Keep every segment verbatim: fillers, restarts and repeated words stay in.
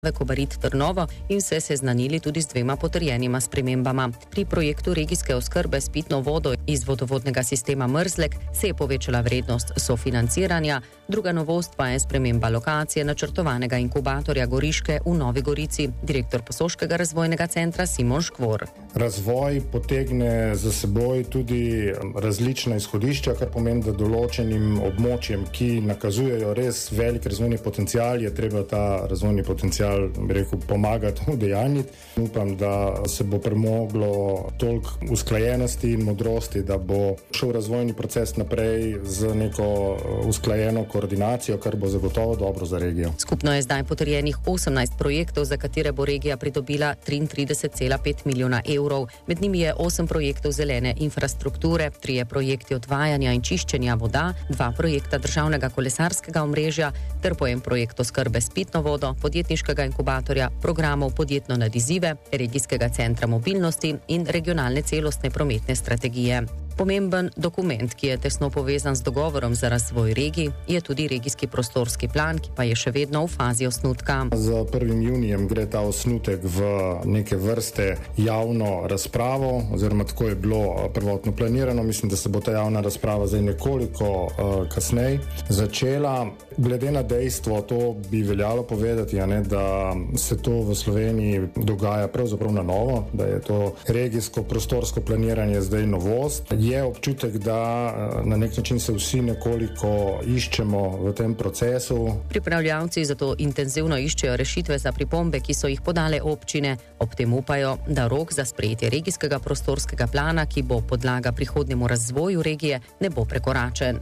Kobarid Trnovo in se seznanili tudi z dvema potrjenima spremembama. Pri projektu regijske oskrbe s pitno vodo iz vodovodnega sistema Mrzlek se je povečala vrednost sofinanciranja, druga novost pa je sprememba lokacije načrtovanega inkubatorja Goriške v Novi Gorici, direktor Posoškega razvojnega centra Simon Škvor. Razvoj potegne za seboj tudi različna izhodišča, kar pomeni, da določenim območjem, ki nakazujejo res velik razvojni potencial, je treba ta razvojni potencial bi rekel, pomagati udejanjiti. Upam, da se bo premoglo toliko usklajenosti in modrosti, da bo šel razvojni proces naprej z neko usklajeno koordinacijo, kar bo zagotovo dobro za regijo. Skupno je zdaj potrjenih osemnajst projektov, za katere bo regija pridobila triintrideset cela pet milijona evrov. Med njimi je osem projektov zelene infrastrukture, trije projekti odvajanja in čiščenja voda, dva projekta državnega kolesarskega omrežja ter po en projekt oskrbe s pitno vodo, podjetniškega inkubatorja, programov podjetno nad izzive, regijskega centra mobilnosti in regionalne celostne prometne strategije. Pomemben dokument, ki je tesno povezan z dogovorom za razvoj regij, je tudi regijski prostorski plan, ki pa je še vedno v fazi osnutka. Z prvim junijem gre ta osnutek v neke vrste javno razpravo, oziroma tako je bilo prvotno planirano. Mislim, da se bo ta javna razprava zdaj nekoliko uh, kasneje začela. Glede na dejstvo, to bi veljalo povedati, a ne, da se to v Sloveniji dogaja pravzaprav na novo, da je to regijsko prostorsko planiranje zdaj novost. Je občutek, da na nek način se vsi nekoliko iščemo v tem procesu. Pripravljavci zato intenzivno iščejo rešitve za pripombe, ki so jih podale občine. Ob tem upajo, da rok za sprejetje regijskega prostorskega plana, ki bo podlaga prihodnjemu razvoju regije, ne bo prekoračen.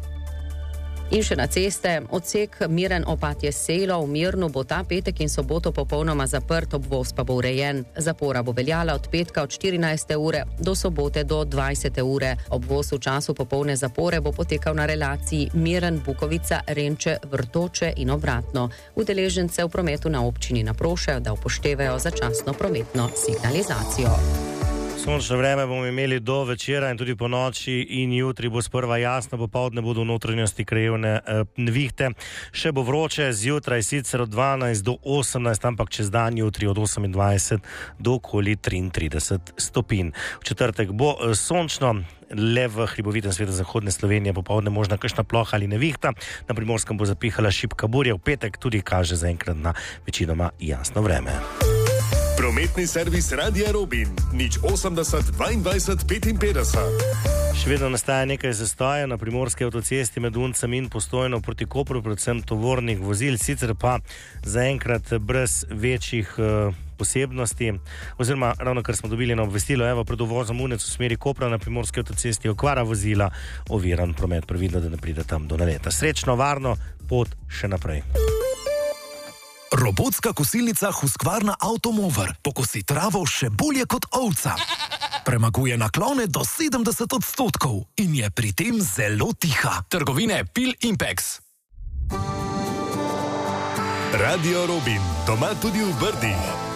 In še na ceste, odsek Miren-Opatje-Selo v Mirnu bo ta petek in soboto popolnoma zaprt, obvoz pa bo urejen. Zapora bo veljala od petka od štirinajste ure do sobote do dvajsete ure. Obvoz v času popolne zapore bo potekal na relaciji Miren-Bukovica-Renče-Vrtoče in obratno. Udeležence v prometu na občini naprošajo, da upoštevajo začasno prometno signalizacijo. Sončno vreme bomo imeli do večera in tudi po noči in jutri bo sprva jasno, popoldne bodo v notranjosti krajevne eh, nevihte. Še bo vroče zjutraj, sicer od dvanajst do osemnajst, ampak čez dan jutri od osemindvajset do okoli triintrideset stopinj. V četrtek bo eh, sončno, le v hribovitem svetu zahodne Slovenije popoldne možna kakšna ploha ali nevihta. Na Primorskem bo zapihala šibka burja, v petek tudi kaže zaenkrat na večinoma jasno vreme. Prometni servis Radia Robin, nič osemdeset dvaindvajset petinpetdeset. Še vedno nastaja nekaj zastoja na primorski avtocesti med Uncem in Postojno proti Kopru, predvsem tovornih vozil, sicer pa zaenkrat brez večjih uh, posebnosti, oziroma ravno kar smo dobili na obvestilo, evo, pred uvozom Unec v smeri Kopra na primorski avtocesti okvara vozila, oviran promet, previdno, da ne pride tam do naleta. Srečno, varno pot še naprej. Robotska kosilnica Husqvarna Automower pokosi travo še bolje kot ovca. Premaguje naklone do sedemdeset odstotkov in je pri tem zelo tiha. Trgovine Pil Impex. Radio Robin, doma tudi v Brdih.